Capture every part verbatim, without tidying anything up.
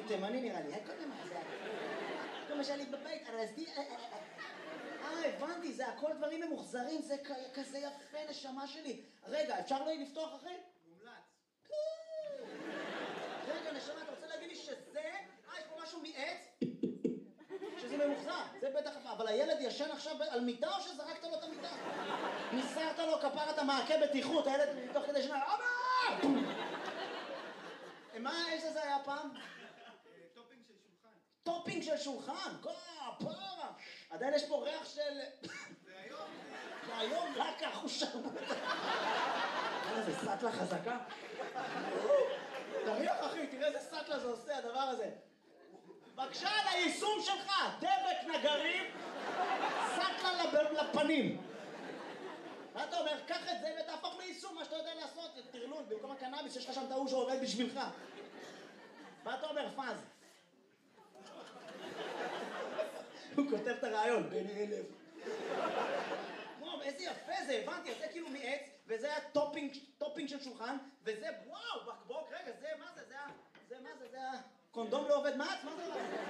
תימני נראה לי, הכל מה זה? כמו שהיה לי בבית, הרסתי... אה, הבנתי, זה הכל דברים ממוחזרים, זה כזה יפה, נשמה שלי. רגע, אפשר לא לפתוח אחרי? מומלץ. רגע, נשמה, אתה רוצה להגיד לי שזה... אה, יש פה משהו מעץ? שזה ממוחזר, זה בטח... אבל הילד ישן עכשיו על מיטה או שזרקת לו את המיטה? ניסרת לו כפרת המעקה בטיחות, הילד תוך כדי שנה... אבא! מה האש הזה היה פעם? טופינג של שולחן. טופינג של שולחן? כפרה! עדיין יש פה ריח של... והיום... והיום רק החושה. איזה סטלה חזקה. תריח אחי, תראה איזה סטלה זה עושה הדבר הזה. בבקשה על היישום שלך, דבק נגרים, סטלה לפנים. מה אתה אומר? קח את זה ותהפוך ליישום, מה שאתה יודע לעשות, תרלול, במקום הקנאביס, יש לך שם טעו שעובד בשבילך. מה אתה אומר, פאז? הוא כותב את הרעיון, בין אלף. וואו, איזה יפה זה, הבנתי, זה כאילו מעץ, וזה היה טופינג, טופינג של שולחן, וזה, וואו, בקבוק, רגע, זה, מה זה, זה, זה, מה זה, זה, קונדום לא עובד מעץ, מה זה?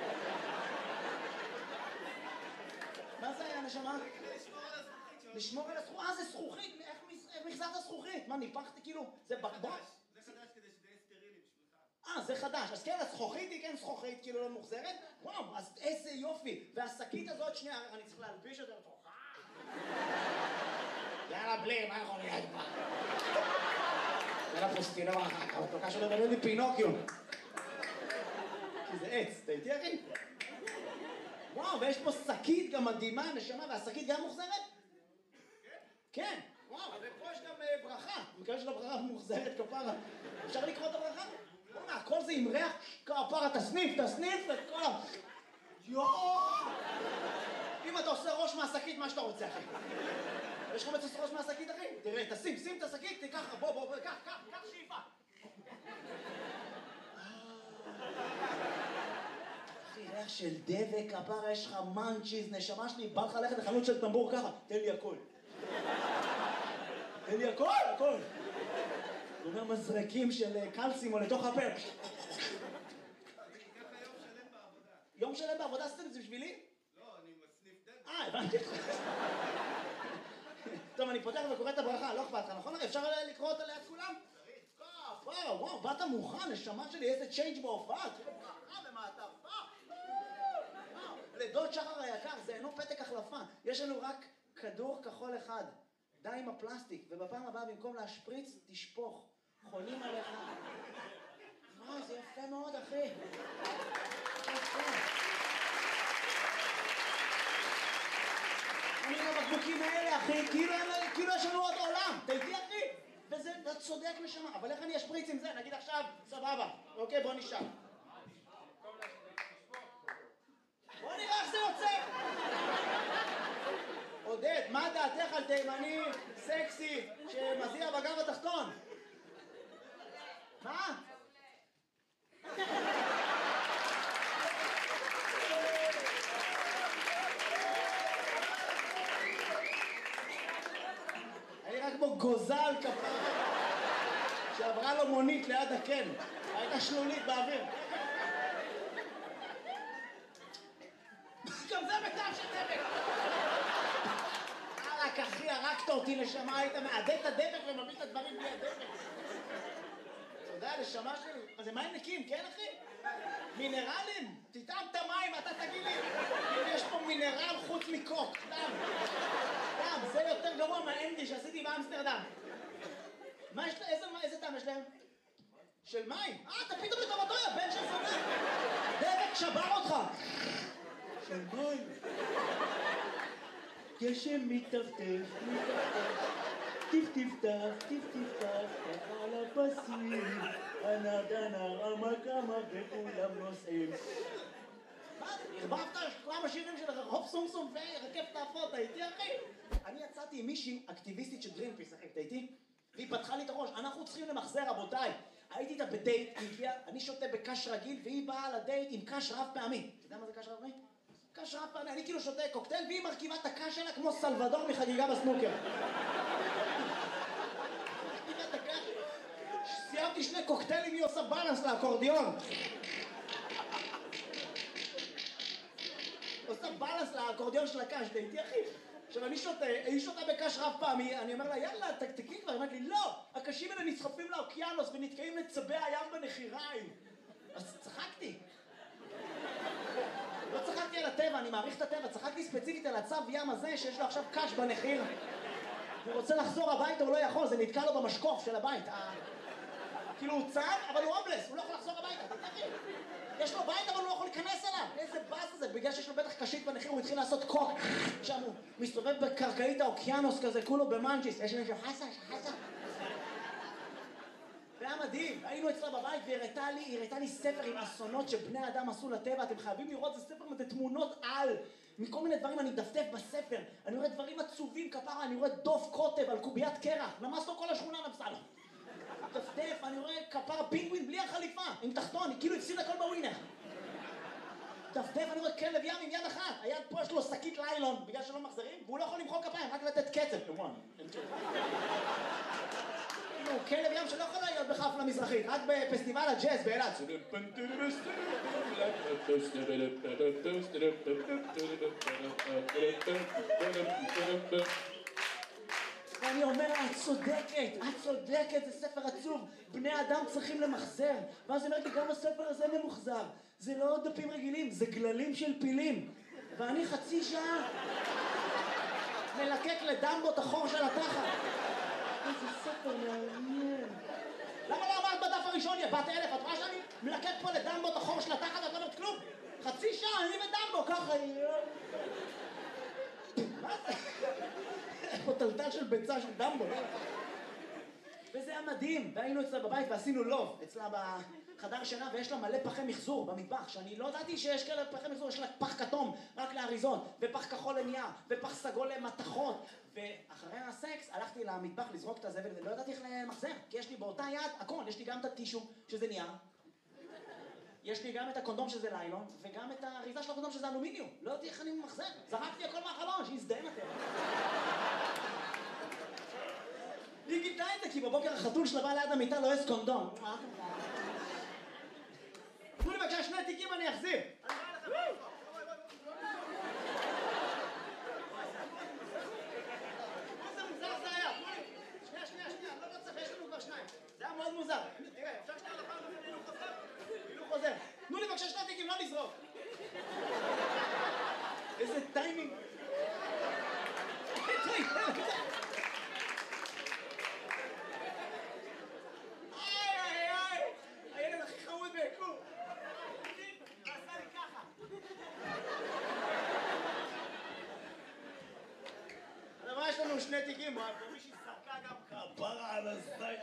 מה זה היה, נשמה? לשמור על הזכוכית, אה, זה זכוכית, איך מחזרת זכוכית? מה, ניפחתי כאילו, זה בקבוק? זה חדש כדי שזה יהיה סטרילי בשבילך. אה, זה חדש, אז כן, הזכוכית היא כן זכוכית, כאילו לא מוחזרת? וואו, אז איזה יופי, והשקית הזאת, שנייה, אני צריך להלביש את זה לתוכה. יאללה, בלי, מה יכול להיות כבר? יאללה, פוסטינה ברכה, אבל תוקע שלא מדבר לי פינוקיו. כי זה עץ, אתה איתי אחי? וואו, ויש פה שקית גם מדהימה, נשמה, והשקית גם מוחזרת? כן, וואו, ופה יש גם ברכה, מקווה של הברכה מוחזרת כפרה. אפשר לקרוא את הברכה? בוא'נה, הכל זה עם ריח כפרה, תסניף, תסניף את כל ה... יואו! אם אתה עושה ראש מהשקית, מה שאתה רוצה, אחי? יש לך מצוס ראש מהשקית, אחי? תראה, תשים, שים את השקית, תיקח, בוא, בוא, בוא, קח, קח, קח שאיפה. אחי, ריח של דבק, כפרה, יש לך מנצ'יז, נשמה שלי, בא לך ללכת לחנות של טמבור ככה, תן לי הכל. תן לי הכל, הכל. זה אומר מזרקים של קלסים או לתוך הפה. ככה יום שלם בעבודה. יום שלם בעבודה עשיתם את זה בשבילי? לא, אני מסניף דלת. אה, הבנתי. טוב, אני פותח וקורא את הברכה, לא אכפת לך, נכון? אפשר לקרוא אותה ליד כולם? צריך. כפרה, וואו, באת מוכן, נשמה שלי, איזה צ'יינג' בהופעה, תראה ברכה במעטפה. לדוד שחר היקר, זה אינו פתק החלפה, יש לנו רק כדור כחול אחד. די עם הפלסטיק, ובפעם הבאה במקום להשפריץ, תשפוך. חולים עליך. וואו, זה יפה מאוד, אחי. יפה. אני עם הבקבוקים האלה, אחי, כאילו, כאילו יש לנו עוד עולם. אתה איתי, אחי? וזה, אתה צודק נשמה. אבל איך אני אשפריץ עם זה? נגיד עכשיו, סבבה. אוקיי, בוא נשאר. בוא נראה איך זה יוצא. עודד, מה דעתך על תימני סקסי שמזיע בגב התחתון? מה? אני רק כמו גוזל כפרה שעברה לו מונית ליד הקן, הייתה שלולית באוויר. גם זה בטעם של דבק. רק אחי, הרגת אותי נשמה, היית מעדד את הדבק ומביא את הדברים בלי הדבק. אתה יודע, נשמה שלי, זה מים נקיים, כן אחי? מינרלים? תטעם את המים, אתה תגיד לי, אם יש פה מינרל חוץ מקוק, טעם. טעם, זה יותר גרוע מהאנדי שעשיתי באמסטרדם. מה יש להם? איזה טעם יש להם? של מים? אה, אתה פתאום לטובתו, יא בן של זונה. דבק שבר אותך. של מים. גשם מטפטף, מטפטף, טיפ-טיפטף, טיפ-טיפטף, ככה על הפסים, הנרדן הרמק רמק וכולם נוסעים. מה? הרבבת כמה שירים של רחוב סום סום ורקף תעפות, הייתי אחי? אני יצאתי עם מישהי אקטיביסטית של גרינפיס, אחי, הייתי? והיא פתחה לי את הראש, אנחנו צריכים למחזר רבותיי. הייתי איתה בדייט, היא הגיעה, אני שותה בקש רגיל, והיא באה לדייט עם קש רב פעמי. אתה יודע מה זה קש רב פעמי? קש רב פעמי, אני כאילו שותה קוקטייל, והיא מרכיבה את הקש שלה כמו סלבדור מחגיגה בסנוקר. מרכיבה את הקש, סיימתי שני קוקטיילים, היא עושה בלנס לאקורדיון. בלנס לאקורדיון של הקש, אתה איתי אחי? עכשיו אני שותה, היא שותה בקש רב פעמי, אני אומר לה יאללה תקתקי כבר, היא אומרת לי לא, הקשים האלה נסחפים לאוקיינוס ונתקעים לצבי הים בנחיריים. אז צחקתי. לא צחקתי על הטבע, אני מעריך את הטבע, צחקתי ספציפית על הצב ים הזה שיש לו עכשיו קש בנחיר. הוא רוצה לחזור הביתה, הוא לא יכול, זה נתקע לו במשקוף של הבית. כאילו הוא צב, אבל הוא הומלס, הוא לא יכול לחזור הביתה, תתחיל. יש לו בית, אבל הוא לא יכול להיכנס אליו. איזה באס זה, בגלל שיש לו בטח קשית בנחיר, הוא התחיל לעשות קוק. שם הוא מסתובב בקרקעית האוקיינוס כזה, כולו במנג'יס. יש לי שם חסה, חסה. זה היה מדהים, היינו אצלה בבית והיא הראתה לי, היא הראתה לי ספר עם אסונות שבני אדם עשו לטבע, אתם חייבים לראות, זה ספר עם תמונות על, מכל מיני דברים, אני דפדף בספר, אני רואה דברים עצובים כפרה, אני רואה דוף קוטב על קוביית קרח, למס לו כל השכונה נפסה לו. דפדף, אני רואה כפרה פינגווין בלי החליפה, עם תחתון, היא כאילו הפסיד הכל בווינר. דפדף, אני רואה כלב ים עם יד אחת, היד פה יש לו שקית ליילון, בגלל שלא מחזרים, והוא לא יכול למחוא כפיים, רק לתת קצב. הוא כלב ים שלא יכול להיות בחפלה מזרחית, רק בפסטיבל הג'אז באילת. ואני אומר לה, את צודקת, את צודקת, זה ספר עצוב, בני אדם צריכים למחזר. ואז אני אומרת לי, גם הספר הזה ממוחזר, זה לא דפים רגילים, זה גללים של פילים. ואני חצי שעה מלקק לדמבו את החור של התחת. איזה ספר מעניין. למה לא אמרת בדף הראשון, יא בת אלף? את רואה שאני מלקק פה לדמבו את החור של התחת, את לא אומרת כלום? חצי שעה, אני ודמבו, ככה... מה זה? פה טלטל של ביצה של דמבו. וזה היה מדהים, והיינו אצלה בבית ועשינו לוב, אצלה בחדר שינה, ויש לה מלא פחי מחזור במטבח, שאני לא ידעתי שיש כאלה פחי מחזור, יש לה פח כתום רק לאריזות, ופח כחול לנייר, ופח סגול למתכות, ואחרי הסקס הלכתי למטבח לזרוק את הזבל, ולא ידעתי איך למחזר, כי יש לי באותה יד הכל, יש לי גם את הטישו שזה נייר, יש לי גם את הקונדום שזה ליילון, וגם את האריזה של הקונדום שזה אלומיניום, לא יודעתי איך אני ממחזר, זרקתי הכל מהחלון, שיזדהם אתם. היא גיתה את זה, כי בבוקר החתול שלה בא ליד המיטה לא יש קונדום. תנו לי בבקשה שני תיקים אני אחזיר. איזה מוזר זה היה. שנייה, שנייה, שנייה, לא צריך, יש לנו כבר שניים. זה היה מאוד מוזר. תראה, אפשר שנייה לפעם הילוך חוזר? הילוך חוזר. תנו לי בבקשה שני תיקים, לא לזרוק. איזה טיימינג. יש לנו שני תיקים, ומישהי זרקה גם כפרה על הזית.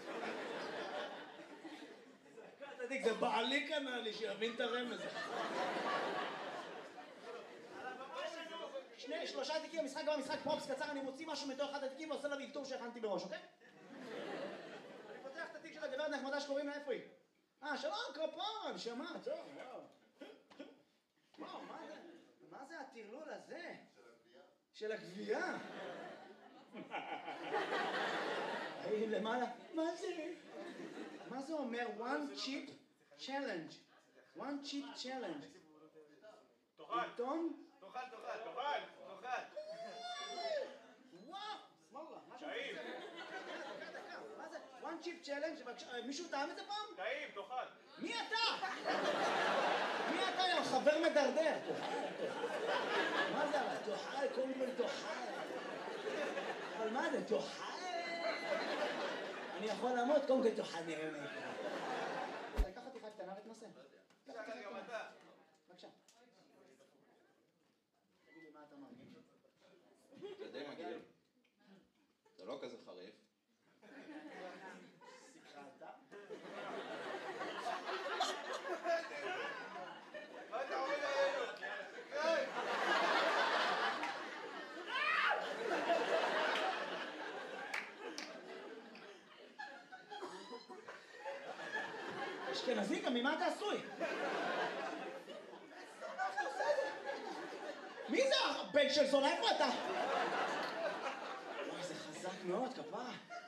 זרקה את התיק, זה בעלי כנראה לי, שיבין את הרמז. שני, שלושה תיקים, המשחק גם המשחק פרופס קצר, אני מוציא משהו מתוך אחד התיקים ועושה לה ויקטור שהכנתי בראש, אוקיי? אני פותח את התיק של הגברת נחמדה שקוראים לה, איפה היא? אה, שלום, כפרה, נשמה, טוב, וואו. וואו, מה זה? מה זה הטרלול הזה? של הגבייה. היי, למעלה. מה זה? מה זה אומר? one chip challenge. one chip challenge. תאכל. עיתון? תאכל, תאכל, תאכל, תאכל. וואו, סמאללה. טעים. מה זה? one chip challenge? מישהו טעם את זה פעם? טעים, תאכל. מי אתה? מי אתה, יא חבר מדרדר? מה זה אבל? תאכל, כל מיני תאכל. אבל מה זה? תאכל? אני יכול למות, קודם כל תאכל נראה לי. קח חתיכה קטנה ותנסה. קח חתיכה קטנה. בבקשה. תגיד לי מה אתה מרגיש. זה די מגעיל. זה לא כזה חריף. שיחלת. מה אתה אומר עלינו? אשכנזי, גם ממה אתה עשוי? מי זה הבן של זונה? איפה אתה? וואי, זה חזק מאוד, כפרה.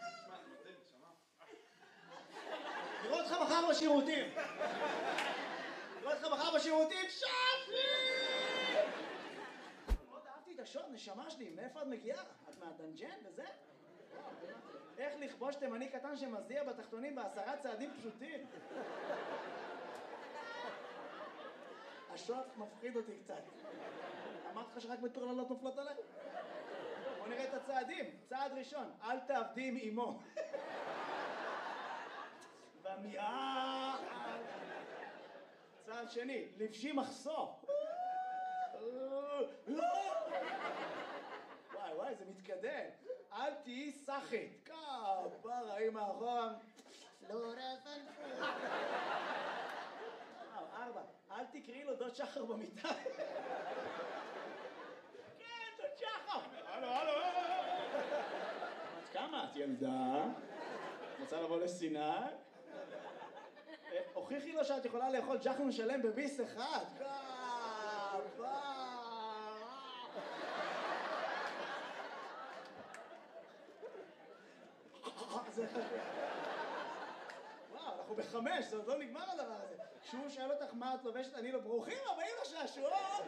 נראה אותך מחר בשירותים. נראה אותך מחר בשירותים, שפי! חדשות, נשמה שלי, מאיפה את מגיעה? את מהדנג'ן וזה? איך לכבוש תימני קטן שמזיע בתחתונים בעשרה צעדים פשוטים? השוט מפחיד אותי קצת. אמרתי לך שרק מטורללות נופלות עליי? בוא נראה את הצעדים. צעד ראשון, אל תעבדי עם אמו. במיעה. צעד שני, לבשי מחסור. וואי וואי, זה מתקדם. אל תהיי סחית. כפרה, אמא אחורה. פלורסנט. ארבע, אל תקראי לו דוד שחר במיטה. כן, דוד שחר. הלו, הלו. את כמה? את ילדה? רוצה לבוא לסיני? הוכיחי לו שאת יכולה לאכול ג'חנון שלם בביס אחד. זה חשוב. וואו, אנחנו בחמש, זה עוד לא נגמר הדבר הזה. כשהוא שואל אותך מה את לובשת, אני לא ברוכים הבאים לשעשועון.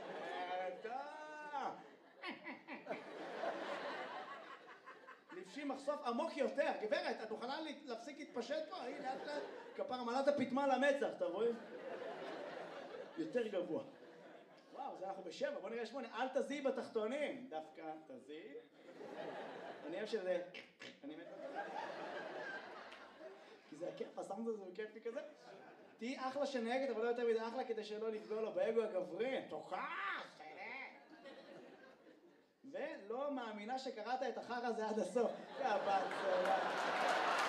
לבשי מחשוף עמוק יותר. גברת, את מוכנה להפסיק להתפשט פה? הנה, לאט לאט. כפרה מלאת הפטמה למצח, אתה רואה? יותר גבוה. וואו, זה אנחנו בשבע, בוא נראה שמונה. אל תזיעי בתחתונים. דווקא תזיעי. אני אוהב שזה... אני מת... כי זה הכיף, הסאונד הזה הוא כיפי כזה. תהי אחלה שנהגת, אבל לא יותר מדי אחלה כדי שלא לפגוע לו באגו הגברי. תוכח! ולא מאמינה שקראת את החר הזה עד הסוף. יא בת סולה.